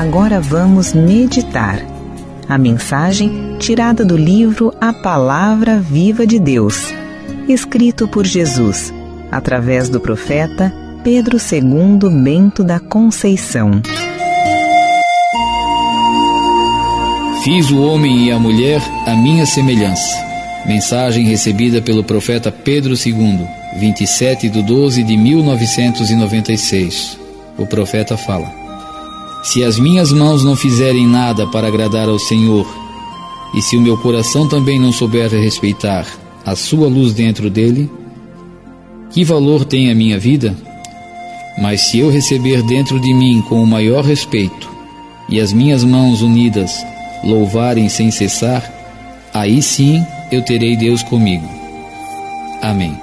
Agora vamos meditar. A mensagem tirada do livro A Palavra Viva de Deus, escrito por Jesus, através do profeta Pedro II Bento da Conceição. Fiz o homem e a mulher à minha semelhança. Mensagem recebida pelo profeta Pedro II, 27/12 de 1996. O profeta fala: se as minhas mãos não fizerem nada para agradar ao Senhor, e se o meu coração também não souber respeitar a sua luz dentro dele, que valor tem a minha vida? Mas se eu receber dentro de mim com o maior respeito, e as minhas mãos unidas louvarem sem cessar, aí sim eu terei Deus comigo. Amém.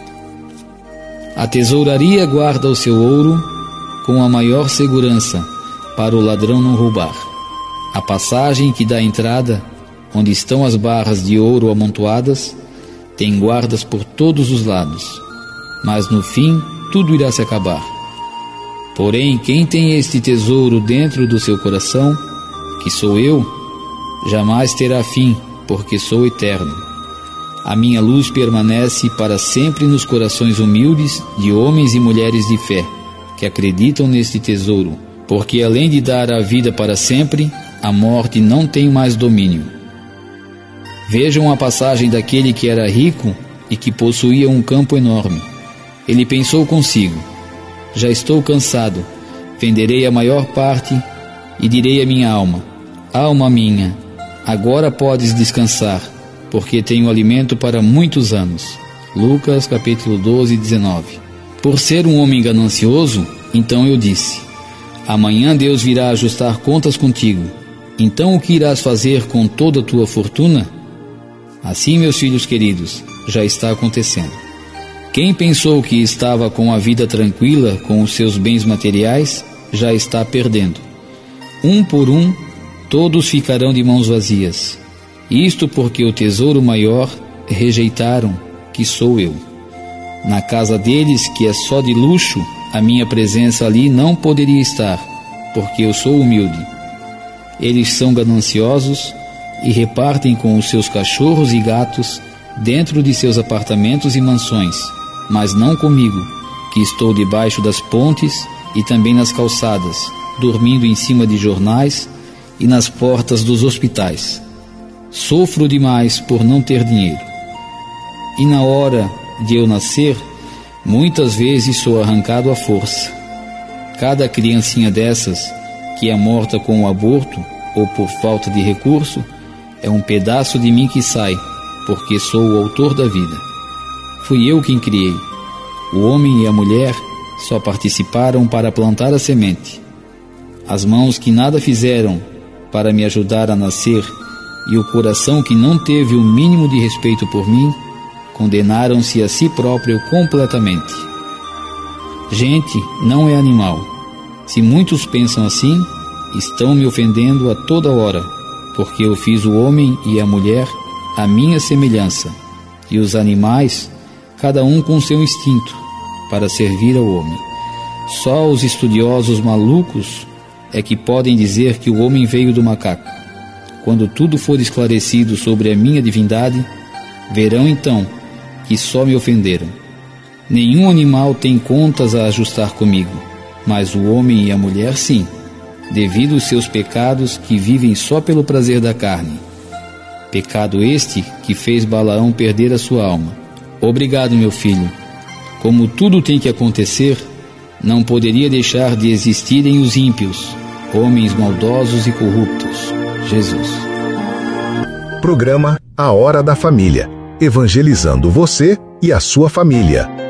A tesouraria guarda o seu ouro com a maior segurança, para o ladrão não roubar. A passagem que dá entrada, onde estão as barras de ouro amontoadas, tem guardas por todos os lados, mas no fim tudo irá se acabar. Porém, quem tem este tesouro dentro do seu coração, que sou eu, jamais terá fim, porque sou eterno. A minha luz permanece para sempre nos corações humildes de homens e mulheres de fé, que acreditam neste tesouro, porque além de dar a vida para sempre, a morte não tem mais domínio. Vejam a passagem daquele que era rico e que possuía um campo enorme. Ele pensou consigo: já estou cansado, venderei a maior parte e direi à minha alma: alma minha, agora podes descansar, porque tenho alimento para muitos anos. Lucas capítulo 12, 19. Por ser um homem ganancioso, então eu disse: amanhã Deus virá ajustar contas contigo. Então o que irás fazer com toda a tua fortuna? Assim, meus filhos queridos, já está acontecendo. Quem pensou que estava com a vida tranquila com os seus bens materiais, já está perdendo. Um por um, todos ficarão de mãos vazias. Isto porque o tesouro maior rejeitaram, que sou eu. Na casa deles, que é só de luxo, a minha presença ali não poderia estar, porque eu sou humilde. Eles são gananciosos e repartem com os seus cachorros e gatos dentro de seus apartamentos e mansões, mas não comigo, que estou debaixo das pontes e também nas calçadas, dormindo em cima de jornais e nas portas dos hospitais. Sofro demais por não ter dinheiro. E na hora de eu nascer, muitas vezes sou arrancado à força. Cada criancinha dessas que é morta com o aborto ou por falta de recurso é um pedaço de mim que sai, porque sou o autor da vida. Fui eu quem criei. O homem e a mulher só participaram para plantar a semente. As mãos que nada fizeram para me ajudar a nascer e o coração que não teve o mínimo de respeito por mim, condenaram-se a si próprio completamente. Gente não é animal. Se muitos pensam assim, estão me ofendendo a toda hora, porque eu fiz o homem e a mulher à minha semelhança, e os animais, cada um com seu instinto, para servir ao homem. Só os estudiosos malucos é que podem dizer que o homem veio do macaco. Quando tudo for esclarecido sobre a minha divindade, verão então que só me ofenderam. Nenhum animal tem contas a ajustar comigo, mas o homem e a mulher sim, devido aos seus pecados que vivem só pelo prazer da carne. Pecado este que fez Balaão perder a sua alma. Obrigado, meu filho. Como tudo tem que acontecer, não poderia deixar de existirem os ímpios, homens maldosos e corruptos. Jesus. Programa A Hora da Família. Evangelizando você e a sua família.